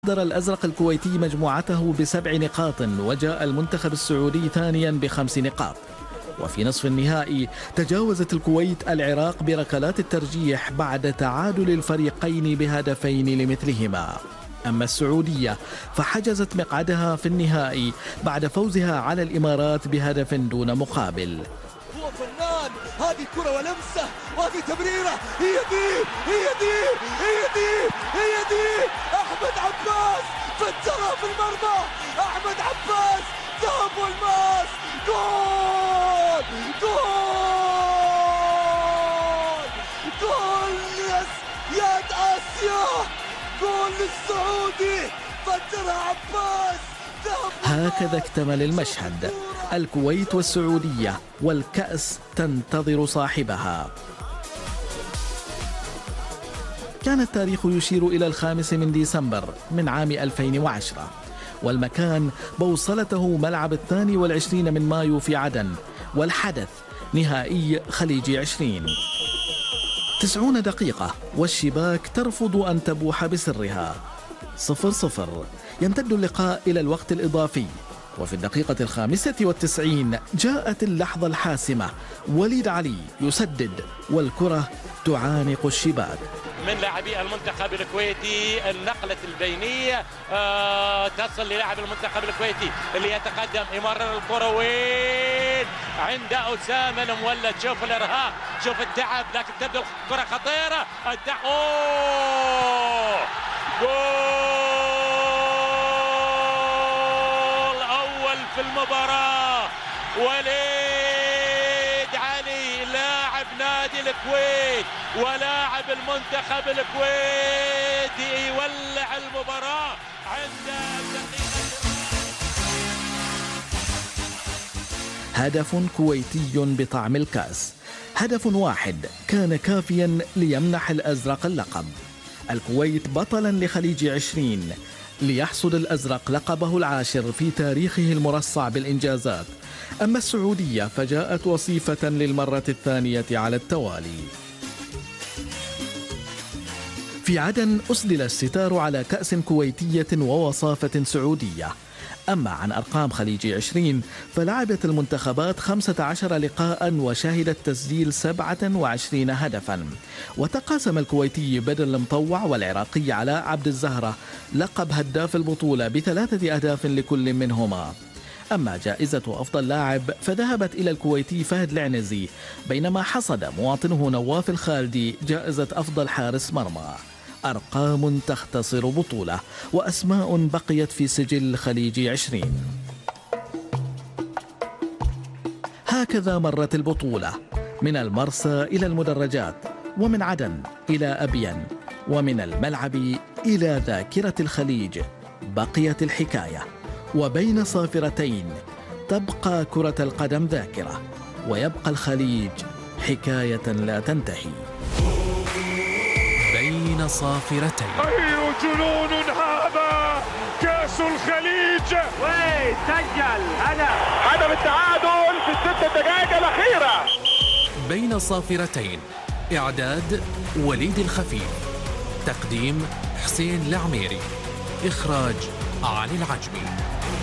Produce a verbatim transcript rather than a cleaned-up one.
أصدر الأزرق الكويتي مجموعته بسبع نقاط، وجاء المنتخب السعودي ثانيا بخمس نقاط. وفي نصف النهائي تجاوزت الكويت العراق بركلات الترجيح بعد تعادل الفريقين بهدفين لمثلهما. أما السعودية فحجزت مقعدها في النهائي بعد فوزها على الإمارات بهدف دون مقابل. هو فنان، هذه كرة ولمسة وهذه تمريرة، هي دي هي دي هي دي هي دي أحمد عباس فجرها في المرمى. أحمد عباس ذهب والماس، جول جول جول يد آسيا، جول للسعودي فجرها عباس. هكذا اكتمل المشهد، الكويت والسعودية والكأس تنتظر صاحبها. كان التاريخ يشير إلى الخامس من ديسمبر من عام ألفين وعشرة، والمكان بوصلته ملعب الثاني والعشرين من مايو في عدن، والحدث نهائي خليجي عشرين. تسعون دقيقة والشباك ترفض أن تبوح بسرها. صفر صفر يمتد اللقاء إلى الوقت الإضافي، وفي الدقيقة الخامسة والتسعين جاءت اللحظة الحاسمة. وليد علي يسدد والكرة تعانق الشباك. من لاعبي المنتخب الكويتي النقلة البينية آه تصل للاعب المنتخب الكويتي اللي يتقدم يمرر الكرة وين عند أسامة المولد. شوف الإرهاق، شوف التعب، لكن تبدو الكرة خطيرة. الدع... أوه جول أول في المباراة. وليد علي لاعب نادي الكويت ولاعب المنتخب الكويتي يولع المباراة عند الدقيقة. هدف كويتي بطعم الكأس، هدف واحد كان كافيا ليمنح الأزرق اللقب. الكويت بطلا لخليج عشرين، ليحصد الأزرق لقبه العاشر في تاريخه المرصع بالإنجازات. أما السعودية فجاءت وصيفة للمرة الثانية على التوالي. في عدن أسدل الستار على كأس كويتية ووصافة سعودية. أما عن أرقام خليج عشرين فلعبت المنتخبات خمسة عشر لقاء وشهدت تسجيل سبعة وعشرين هدفا، وتقاسم الكويتي بدر المطوع والعراقي علاء عبد الزهرة لقب هداف البطولة بثلاثة أهداف لكل منهما. أما جائزة أفضل لاعب فذهبت إلى الكويتي فهد العنزي، بينما حصد مواطنه نواف الخالدي جائزة أفضل حارس مرمى. أرقام تختصر بطولة وأسماء بقيت في سجل خليج عشرين. هكذا مرت البطولة، من المرسى إلى المدرجات، ومن عدن إلى أبين، ومن الملعب إلى ذاكرة الخليج. بقيت الحكاية، وبين صافرتين تبقى كرة القدم ذاكرة، ويبقى الخليج حكاية لا تنتهي. بين صافرتين. أي جنون هذا! كأس الخليج. وين سجل هدف هدف التعادل في الست دقائق الأخيرة. بين صافرتين، إعداد وليد الخفيف، تقديم حسين العميري، إخراج علي العجمي.